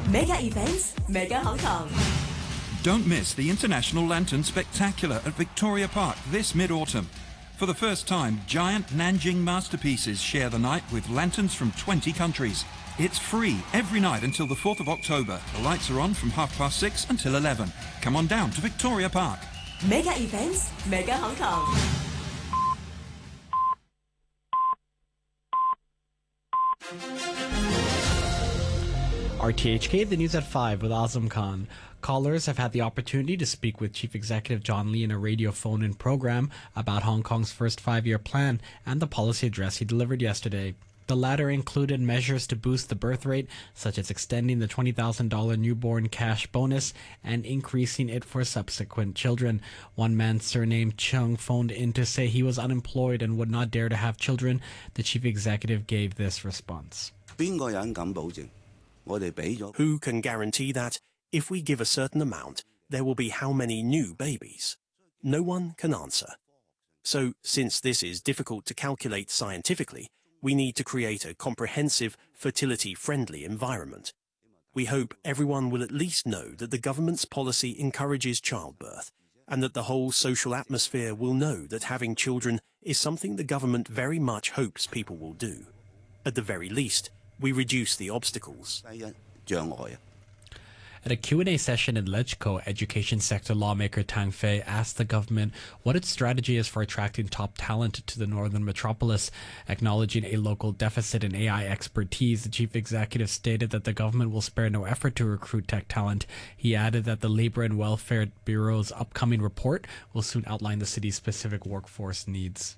Mega events, Mega Hong Kong. Don't miss the International Lantern Spectacular at Victoria Park this mid-autumn. For the first time, giant Nanjing masterpieces share the night with lanterns from 20 countries. It's free every night until the 4th of October. The lights are on from 6:30 until 11. Come on down to Victoria Park. Mega events, Mega Hong Kong. RTHK, the news at 5 with Azam Khan. Callers have had the opportunity to speak with Chief Executive John Lee in a radio phone-in program about Hong Kong's first 5-year plan and the policy address he delivered yesterday. The latter included measures to boost the birth rate, such as extending the $20,000 newborn cash bonus and increasing it for subsequent children. One man surnamed Chung phoned in to say he was unemployed and would not dare to have children. The chief executive gave this response. Who can guarantee that, if we give a certain amount, there will be how many new babies? No one can answer. So, since this is difficult to calculate scientifically, we need to create a comprehensive, fertility-friendly environment. We hope everyone will at least know that the government's policy encourages childbirth, and that the whole social atmosphere will know that having children is something the government very much hopes people will do. At the very least, we reduce the obstacles. At a Q&A session in Legco, education sector lawmaker Tang Fei asked the government what its strategy is for attracting top talent to the northern metropolis. Acknowledging a local deficit in AI expertise, the chief executive stated that the government will spare no effort to recruit tech talent. He added that the Labour and Welfare Bureau's upcoming report will soon outline the city's specific workforce needs.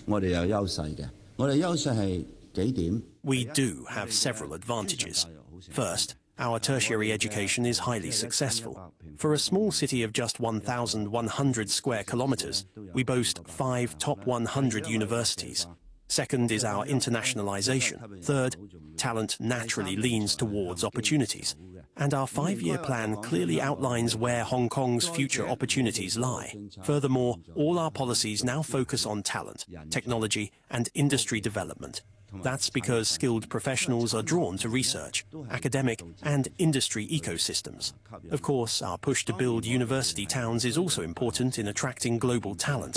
We do have several advantages. First, our tertiary education is highly successful. For a small city of just 1,100 square kilometers, we boast 5 top 100 universities. Second is our internationalization. Third, talent naturally leans towards opportunities. And our 5-year plan clearly outlines where Hong Kong's future opportunities lie. Furthermore, all our policies now focus on talent, technology, and industry development. That's because skilled professionals are drawn to research, academic and industry ecosystems. Of course, our push to build university towns is also important in attracting global talent.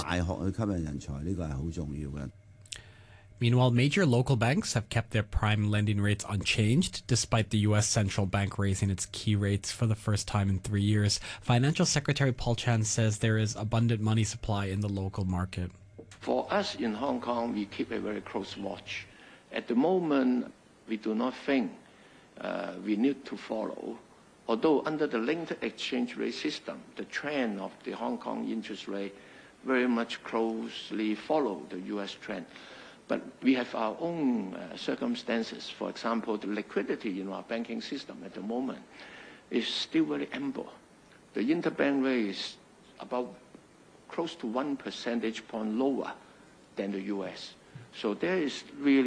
Meanwhile, major local banks have kept their prime lending rates unchanged, despite the U.S. Central Bank raising its key rates for the first time in 3 years. Financial Secretary Paul Chan says there is abundant money supply in the local market. For us in Hong Kong, we keep a very close watch. At the moment, we do not think we need to follow. Although under the linked exchange rate system, the trend of the Hong Kong interest rate very much closely follow the U.S. trend. But we have our own circumstances. For example, the liquidity in our banking system at the moment is still very ample. The interbank rate is about close to 1 percentage point lower than the U.S. So there is really